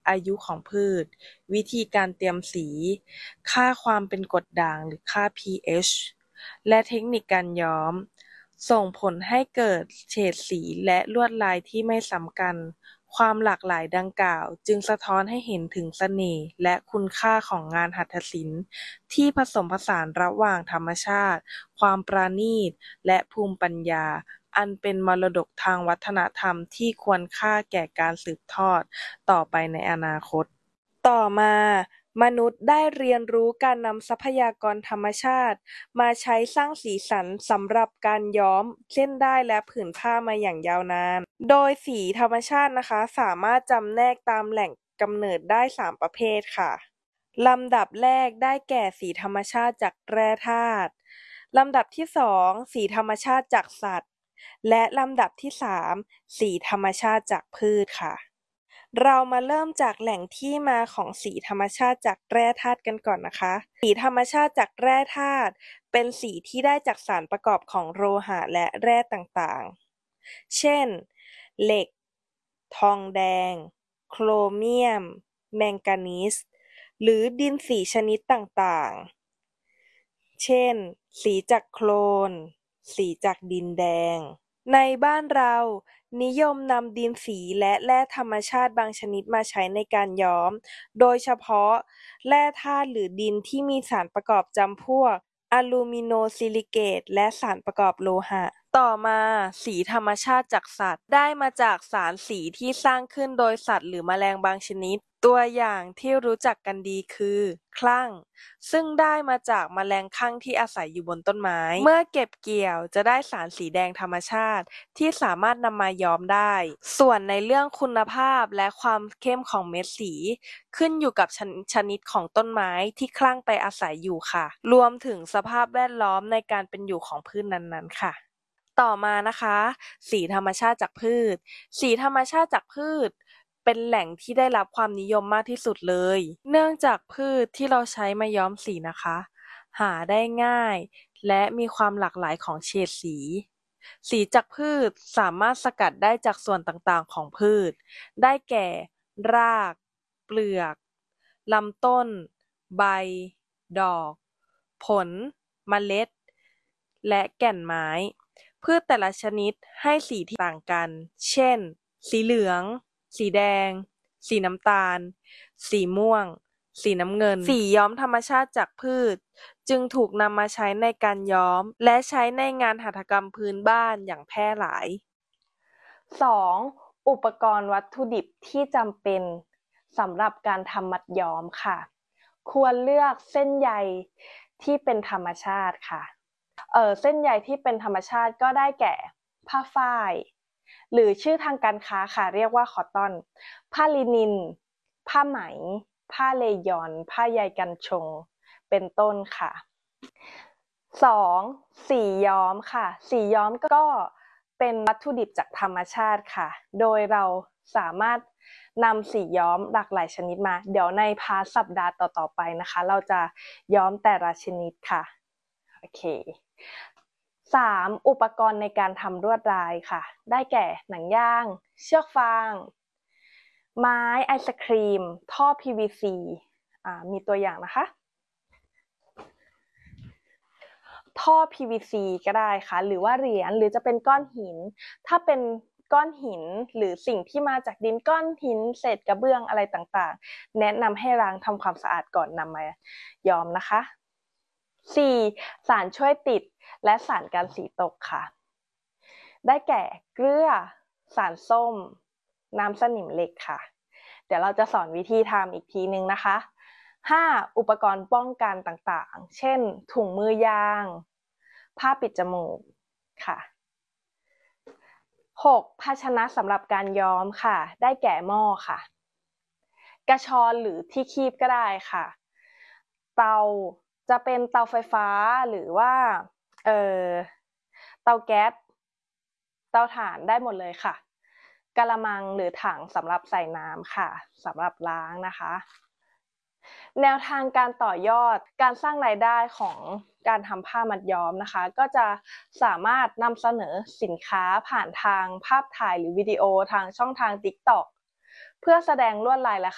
อายุของพืช วิธีการเตรียมสี ค่าความเป็นกรดด่างหรือค่า pH และเทคนิคการย้อม ส่งผลให้เกิดเฉดสีและลวดลายที่ไม่ซ้ำกัน ความหลากหลายดังกล่าวจึงสะท้อนให้เห็นถึงเสน่ห์และคุณค่าของงานหัตถศิลป์ที่ผสมผสานระหว่างธรรมชาติ ความประณีต และภูมิปัญญา อันเป็นมรดกทางวัฒนธรรมที่ควรค่าแก่การสืบทอดต่อไปในอนาคต ต่อมา มนุษย์ได้เรียนรู้การนำทรัพยากรธรรมชาติมาใช้สร้างสีสันสำหรับการย้อมเส้นด้ายและผืนผ้ามาอย่างยาวนาน โดยสีธรรมชาตินะคะสามารถจำแนกตามแหล่งกำเนิดได้3ประเภทค่ะลำดับแรกได้แก่สีธรรมชาติจากแร่ธาตุลำดับที่2สีธรรมชาติจากสัตว์และลำดับที่3สีธรรมชาติจากพืชค่ะเรามาเริ่มจากแหล่งที่มาของสีธรรมชาติจากแร่ธาตุกันก่อนนะคะสีธรรมชาติจากแร่ธาตุเป็นสีที่ได้จากสารประกอบของโลหะและแร่ต่างๆเช่นเหล็กทองแดงโครเมียมแมงกานีสหรือดินสีชนิดต่างๆเช่นสีจากโคลนสีจากดินแดงในบ้านเรานิยมนำดินสีและแร่ธรรมชาติบางชนิดมาใช้ในการย้อมโดยเฉพาะแร่ธาตุหรือดินที่มีสารประกอบจำพวกอลูมิโนซิลิเกตและสารประกอบโลหะต่อมาสีธรรมชาติจากสัตว์ได้มาจากสารสีที่สร้างขึ้นโดยสัตว์หรือแมลงบางชนิดตัวอย่างที่รู้จักกันดีคือคลั่งซึ่งได้มาจากแมลงคลั่งที่อาศัยอยู่บนต้นไม้เมื่อเก็บเกี่ยวจะได้สารสีแดงธรรมชาติที่สามารถนำมาย้อมได้ส่วนในเรื่องคุณภาพและความเข้มของเม็ดสีขึ้นอยู่กับชนิดของต้นไม้ที่คลั่งไปอาศัยอยู่ค่ะรวมถึงสภาพแวดล้อมในการเป็นอยู่ของพืชนั้นๆค่ะต่อมานะคะสีธรรมชาติจากพืชสีธรรมชาติจากพืชเป็นแหล่งที่ได้รับความนิยมมากที่สุดเลยเนื่องจากพืชที่เราใช้มาย้อมสีนะคะหาได้ง่ายและมีความหลากหลายของเฉดสีสีจากพืชสามารถสกัดได้จากส่วนต่างๆของพืชได้แก่รากเปลือกลำต้นใบดอกผลเมล็ดและแก่นไม้พืชแต่ละชนิดให้สีที่ต่างกันเช่นสีเหลืองสีแดงสีน้ำตาลสีม่วงสีน้ำเงินสีย้อมธรรมชาติจากพืชจึงถูกนำมาใช้ในการย้อมและใช้ในงานหัตถกรรมพื้นบ้านอย่างแพร่หลาย 2. อุปกรณ์วัตถุดิบที่จำเป็นสำหรับการทำมัดย้อมค่ะควรเลือกเส้นใยที่เป็นธรรมชาติค่ะเส้นใยที่เป็นธรรมชาติก็ได้แก่ผ้าฝ้ายหรือชื่อทางการค้าค่ะเรียกว่าคอตตอนผ้าลินินผ้าไหมผ้าเลยอนผ้าใยกันชงเป็นต้นค่ะ 2. สีย้อมค่ะสีย้อมก็เป็นวัตถุดิบจากธรรมชาติค่ะโดยเราสามารถนำสีย้อมหลากหลายชนิดมาเดี๋ยวในพาร์ทสัปดาห์ต่อๆไปนะคะเราจะย้อมแต่ละชนิดค่ะโอเค 3. อุปกรณ์ในการทำลวดลายค่ะได้แก่หนังยางเชือกฟางไม้ไอศครีมท่อ PVC มีตัวอย่างนะคะท่อ PVC ก็ได้ค่ะหรือว่าเหรียญหรือจะเป็นก้อนหินถ้าเป็นก้อนหินหรือสิ่งที่มาจากดินก้อนหินเศษกระเบื้องอะไรต่างๆแนะนำให้ล้างทำความสะอาดก่อนนำมาย้อมนะคะ 4. สารช่วยติดและสารกันสีตกค่ะได้แก่เกลือสารส้มน้ำสนิมเหล็กค่ะเดี๋ยวเราจะสอนวิธีทำอีกทีนึงนะคะ 5. อุปกรณ์ป้องกันต่างๆเช่นถุงมือยางผ้าปิดจมูกค่ะ 6. ภาชนะสำหรับการย้อมค่ะได้แก่หม้อค่ะกระชอนหรือที่คีบก็ได้ค่ะเตาจะเป็นเตาไฟฟ้าหรือว่าเตาแก๊สเตาถ่านได้หมดเลยค่ะกะละมังหรือถังสำหรับใส่น้ำค่ะสำหรับล้างนะคะแนวทางการต่อยอดการสร้างรายได้ของการทำผ้ามัดย้อมนะคะก็จะสามารถนำเสนอสินค้าผ่านทางภาพถ่ายหรือวิดีโอทางช่องทาง TikTok เพื่อแสดงลวดลายและ